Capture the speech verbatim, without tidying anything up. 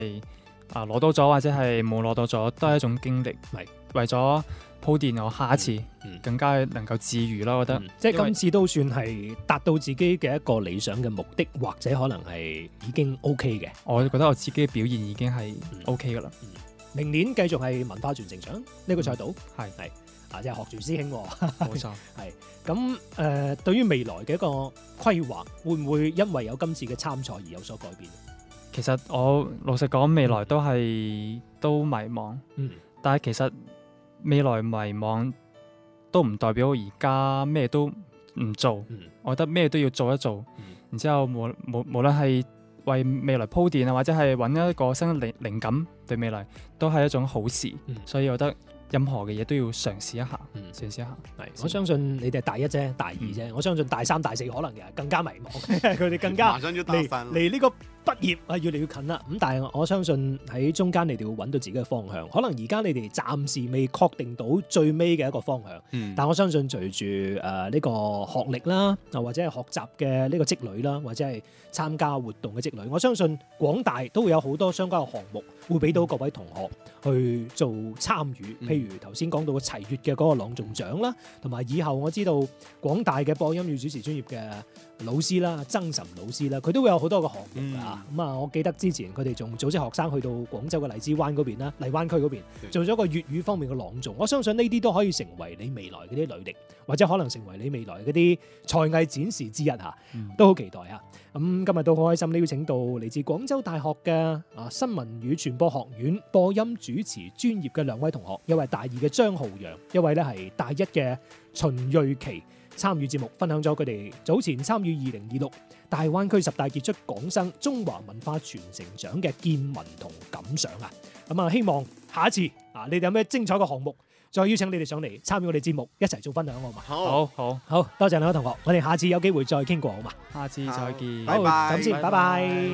啊攞到咗或者係冇攞到咗，都係一種經歷， 係為咗鋪墊我下一次更加能夠自如啦。我覺得， 嗯、即係今次都算係達到自己嘅一個理想嘅目的，或者可能係已經 OK 嘅。 我覺得我自己嘅表現已經係 OK 噶啦。 嗯嗯、明年繼續係文化傳承獎呢個賽道，係係、 嗯、 啊，即係學住師兄、哦， 冇錯。 係咁誒，對於未來嘅一個規劃，會唔會因為有今次嘅參賽而有所改變？ 其實我老實講，未來都係都迷茫， 嗯， 但係其實未來迷茫都唔代表我而家咩都唔做， 嗯、我覺得咩都要做一做， 嗯、 然之後無無無論係為未來鋪墊啊，或者係揾一個新靈靈感，對未來都係一種好事， 嗯、 所以我覺得任何嘅嘢都要嘗試一下， 嗯、 嘗試一下。 係，我相信你哋係大一啫，大二啫，嗯、我相信大三、大四可能嘅更加迷茫，佢哋更加離離呢個畢業啊越嚟越近啦。咁但係我相信喺中間你哋會揾到自己嘅方向。可能而家你哋暫時未確定到最尾嘅一個方向，嗯、但我相信隨住誒呢個學歷啦，啊或者係學習嘅呢個積累啦，或者係參加活動嘅積累，我相信廣大都會有好多相關嘅項目會俾到各位同學去做參與。嗯、譬如頭先講到嘅齊粵嘅嗰個朗誦獎啦，同埋以後我知道廣大嘅播音與主持專業嘅老師啦，曾岑老師啦，佢都會有好多個項目㗎。咁啊、嗯，我記得之前佢哋仲組織學生去到廣州嘅荔枝灣嗰邊啦，荔灣區嗰邊做咗個粵語方面嘅朗誦。我相信呢啲都可以成為你未來嗰啲履歷，或者可能成為你未來嗰啲才藝展示之一嚇，都好期待嚇。咁今日都好開心，邀請到嚟自廣州大學嘅啊新聞與傳播學院播音主持專業嘅兩位同學，一位大二嘅張浩洋，一位咧係大一嘅秦瑞琪，參與節目，分享咗佢哋早前參與二零二六大灣區十大傑出港生中華文化傳承獎嘅見聞同感想啊！咁啊，希望下一次啊，你哋有咩精彩嘅項目，再邀請你哋上嚟參與我哋節目，一齊做分享好嘛？ 好好好多謝兩位同學，我哋下次有機會再傾過好嘛？ 下次再見， 好，咁先，拜拜。